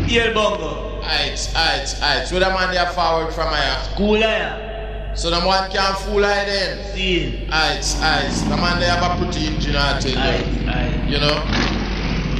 Ear bongo. Aight. So the man there forward from here. Cool here. So the man can't fool I then. See. Aight. The man there have a pretty engine I tell you. Aight. You know?